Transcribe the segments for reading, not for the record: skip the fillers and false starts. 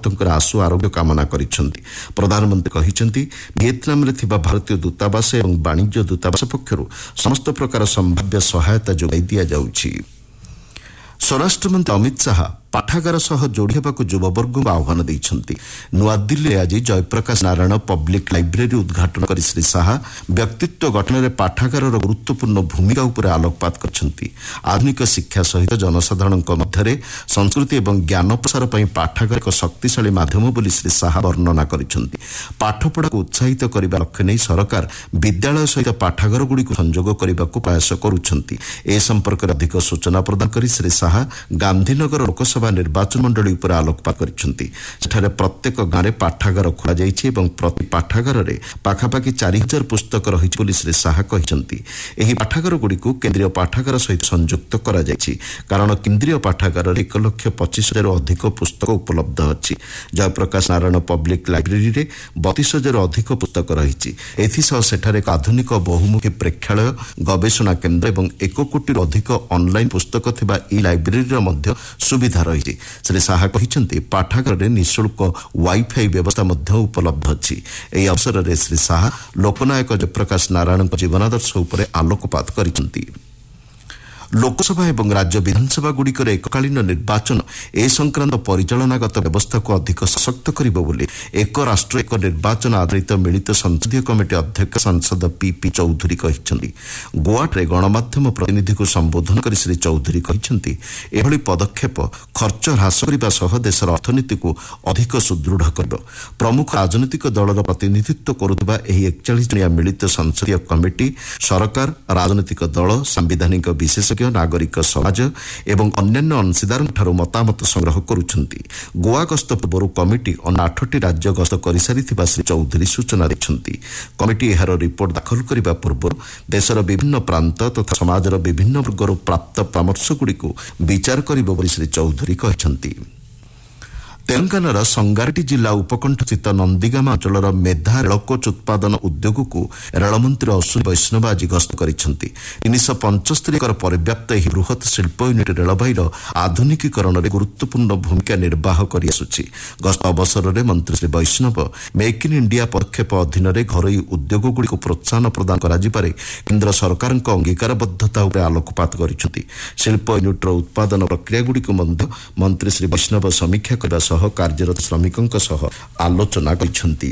ଆକ୍ରାନ୍ତଙ୍କର ଆଶୁ ଆରୋଗ୍ୟ କାମନା କରିଛନ୍ତି। ପ୍ରଧାନମନ୍ତ୍ରୀ କହିଛନ୍ତି ଭିଏତନାମରେ ଥିବା ଭାରତୀୟ ଦୂତାବାସ ଏବଂ ବାଣିଜ୍ୟ ଦୂତାବାସ ପକ୍ଷରୁ ସମସ୍ତ ପ୍ରକାର ସମ୍ଭାବ୍ୟ ସହାୟତା ଯୋଗାଇ ଦିଆଯାଉଛି। ସ୍ୱରାଷ୍ଟ୍ରମନ୍ତ୍ରୀ ଅମିତ ଶାହା ପାଠାଗାର ସହ ଯୋଡ଼ି ହେବାକୁ ଯୁବବର୍ଗଙ୍କୁ ଆହ୍ୱାନ ଦେଇଛନ୍ତି। ନୂଆଦିଲ୍ଲୀରେ ଆଜି ଜୟପ୍ରକାଶ ନାରାୟଣ ପବ୍ଲିକ୍ ଲାଇବ୍ରେରୀ ଉଦ୍ଘାଟନ କରି ଶ୍ରୀ ଶାହା ବ୍ୟକ୍ତିତ୍ୱ ଗଠନରେ ପାଠାଗାରର ଗୁରୁତ୍ୱପୂର୍ଣ୍ଣ ଭୂମିକା ଉପରେ ଆଲୋକପାତ କରିଛନ୍ତି। ଆଧୁନିକ ଶିକ୍ଷା ସହିତ ଜନସାଧାରଣଙ୍କ ମଧ୍ୟରେ ସଂସ୍କୃତି ଏବଂ ଜ୍ଞାନ ପ୍ରସାର ପାଇଁ ପାଠାଗାର ଏକ ଶକ୍ତିଶାଳୀ ମାଧ୍ୟମ ବୋଲି ଶ୍ରୀ ଶାହା ବର୍ଣ୍ଣନା କରିଛନ୍ତି। ପାଠପଢ଼ାକୁ ଉତ୍ସାହିତ କରିବା ଲକ୍ଷ୍ୟ ନେଇ ସରକାର ବିଦ୍ୟାଳୟ ସହିତ ପାଠାଗାରଗୁଡ଼ିକୁ ସଂଯୋଗ କରିବାକୁ ପ୍ରୟାସ କରୁଛନ୍ତି। ଏ ସମ୍ପର୍କରେ ଅଧିକ ସୂଚନା ପ୍ରଦାନ କରି ଶ୍ରୀ ଶାହା ଗାନ୍ଧୀନଗର ଲୋକସଭା ନିର୍ବାଚନ ମଣ୍ଡଳୀ ଉପରେ ଆଲୋକପାତ କରିଛନ୍ତି। ସେଠାରେ ପ୍ରତ୍ୟେକ ଗାଁରେ ପାଠାଗାର ଖୋଲାଯାଇଛି ଏବଂ ପ୍ରତି ପାଠାଗାରରେ ପାଖାପାଖି 4,000 ପୁସ୍ତକ ରହିଛି ବୋଲି ଶ୍ରୀ ଶାହା କହିଛନ୍ତି। ଏହି ପାଠାଗାରଗୁଡ଼ିକୁ କେନ୍ଦ୍ରୀୟ ପାଠାଗାର ସହିତ ସଂଯୁକ୍ତ କରାଯାଇଛି, କାରଣ କେନ୍ଦ୍ରୀୟ ପାଠାଗାରରେ 1,25,000ରୁ ଅଧିକ ପୁସ୍ତକ ଉପଲବ୍ଧ ଅଛି। ଜୟପ୍ରକାଶ ନାରାୟଣ ପବ୍ଲିକ୍ ଲାଇବ୍ରେରୀରେ 32,000ରୁ ଅଧିକ ପୁସ୍ତକ ରହିଛି। ଏଥିସହ ସେଠାରେ ଏକ ଆଧୁନିକ ବହୁମୁଖୀ ପ୍ରେକ୍ଷାଳୟ, ଗବେଷଣା କେନ୍ଦ୍ର ଏବଂ 1 କୋଟିରୁ ଅଧିକ ଅନ୍ଲାଇନ୍ ପୁସ୍ତକ ଥିବା ଏହି ଲାଇବ୍ରେରୀର ମଧ୍ୟ ସୁବିଧା ରହିଛି। ଶ୍ରୀ ଶାହା କହିଛନ୍ତି ପାଠାଗାରରେ ନିଃଶୁଳ୍କ ୱାଇଫାଇ ବ୍ୟବସ୍ଥା ମଧ୍ୟ ଉପଲବ୍ଧ ଅଛି। ଏହି ଅବସରରେ ଶ୍ରୀ ଶାହା ଲୋକନାୟକ ଜୟପ୍ରକାଶ ନାରାୟଣଙ୍କ ଜୀବନାଦର୍ଶ ଉପରେ ଆଲୋକପାତ କରିଛନ୍ତି। ଲୋକସଭା ଏବଂ ରାଜ୍ୟ ବିଧାନସଭାଗୁଡ଼ିକର ଏକକାଳୀନ ନିର୍ବାଚନ ଏ ସଂକ୍ରାନ୍ତ ପରିଚାଳନାଗତ ବ୍ୟବସ୍ଥାକୁ ଅଧିକ ସଶକ୍ତ କରିବ ବୋଲି ଏକ ରାଷ୍ଟ୍ର ଏକ ନିର୍ବାଚନ ଆଧାରିତ ମିଳିତ ସଂସଦୀୟ କମିଟି ଅଧ୍ୟକ୍ଷ ସାଂସଦ ପିପି ଚୌଧୁରୀ କହିଛନ୍ତି। ଗୋଆଠାରେ ଗଣମାଧ୍ୟମ ପ୍ରତିନିଧିଙ୍କୁ ସମ୍ବୋଧନ କରି ଶ୍ରୀ ଚୌଧୁରୀ କହିଛନ୍ତି ଏଭଳି ପଦକ୍ଷେପ ଖର୍ଚ୍ଚ ହ୍ରାସ କରିବା ସହ ଦେଶର ଅର୍ଥନୀତିକୁ ଅଧିକ ସୁଦୃଢ଼ କରିବ। ପ୍ରମୁଖ ରାଜନୈତିକ ଦଳର ପ୍ରତିନିଧିତ୍ୱ କରୁଥିବା ଏହି 41 ଜଣିଆ ମିଳିତ ସଂସଦୀୟ କମିଟି ସରକାର, ରାଜନୈତିକ ଦଳ, ସାମ୍ବିଧାନିକ ବିଶେଷଜ୍ଞ, ନାଗରିକ ସମାଜ ଏବଂ ଅନ୍ୟାନ୍ୟ ଅଂଶୀଦାରଙ୍କଠାରୁ ମତାମତ ସଂଗ୍ରହ କରୁଛନ୍ତି। ଗୋଆ ଗସ୍ତ ପୂର୍ବରୁ କମିଟି ଅନ୍ୟ 8ଟି ରାଜ୍ୟ ଗସ୍ତ କରିସାରିଥିବା ଶ୍ରୀ ଚୌଧୁରୀ ସୂଚନା ଦେଇଛନ୍ତି। କମିଟି ଏହାର ରିପୋର୍ଟ ଦାଖଲ କରିବା ପୂର୍ବରୁ ଦେଶର ବିଭିନ୍ନ ପ୍ରାନ୍ତ ତଥା ସମାଜର ବିଭିନ୍ନ ବର୍ଗରୁ ପ୍ରାପ୍ତ ପରାମର୍ଶଗୁଡ଼ିକୁ ବିଚାର କରିବ ବୋଲି ଶ୍ରୀ ଚୌଧୁରୀ କହିଛନ୍ତି। ତେଲେଙ୍ଗାନାର ସଙ୍ଗାରେଡ୍ଡି ଜିଲ୍ଲା ଉପକଣ୍ଠସ୍ଥିତ ନନ୍ଦିଗାମ ଅଞ୍ଚଳର ମେଧା ରେଳକୋଚ୍ ଉତ୍ପାଦନ ଉଦ୍ୟୋଗକୁ ରେଳମନ୍ତ୍ରୀ ଅଶ୍ୱିନୀ ବୈଷ୍ଣବ ଆଜି ଗସ୍ତ କରିଛନ୍ତି। 375 ଏକର ପରିବ୍ୟାପ୍ତ ଏହି ବୃହତ୍ ଶିଳ୍ପ ୟୁନିଟ୍ ରେଳବାଇର ଆଧୁନିକୀକରଣରେ ଗୁରୁତ୍ୱପୂର୍ଣ୍ଣ ଭୂମିକା ନିର୍ବାହ କରିଆସୁଛି। ଗସ୍ତ ଅବସରରେ ମନ୍ତ୍ରୀ ଶ୍ରୀ ବୈଷ୍ଣବ ମେକ୍ ଇନ୍ ଇଣ୍ଡିଆ ପଦକ୍ଷେପ ଅଧୀନରେ ଘରୋଇ ଉଦ୍ୟୋଗଗୁଡ଼ିକୁ ପ୍ରୋତ୍ସାହନ ପ୍ରଦାନ କରାଯିବାରେ କେନ୍ଦ୍ର ସରକାରଙ୍କ ଅଙ୍ଗୀକାରବଦ୍ଧତା ଉପରେ ଆଲୋକପାତ କରିଛନ୍ତି। ଶିଳ୍ପ ୟୁନିଟ୍ର ଉତ୍ପାଦନ ପ୍ରକ୍ରିୟାଗୁଡ଼ିକୁ ମଧ୍ୟ ମନ୍ତ୍ରୀ ଶ୍ରୀ ବୈଷ୍ଣବ ସମୀକ୍ଷା କରିବା ସହ କାର୍ଯ୍ୟରତ ଶ୍ରମିକଙ୍କ ସହ ଆଲୋଚନା କରିଛନ୍ତି।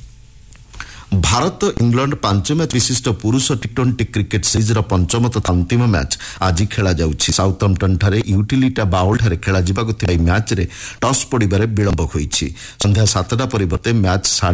ଭାରତ ଇଂଲଣ୍ଡ 5 ମ୍ୟାଚ୍ ବିଶିଷ୍ଟ ପୁରୁଷ ଟି20 କ୍ରିକେଟ୍ ସିରିଜ୍ର ପଞ୍ଚମ ତଥା ଅନ୍ତିମ ମ୍ୟାଚ୍ ଆଜି ଖେଳାଯାଉଛି। ସାଉଥମ୍ପଟନ୍ଠାରେ ୟୁଟିଲିଟା ବାଉଲ୍ଠାରେ ଖେଳାଯିବାକୁ ଥିବା ଏହି ମ୍ୟାଚ୍ରେ ଟସ୍ ପଡ଼ିବାରେ ବିଳମ୍ବ ହୋଇଛି। ସନ୍ଧ୍ୟା 7ଟା ପରିବର୍ତ୍ତେ ମ୍ୟାଚ୍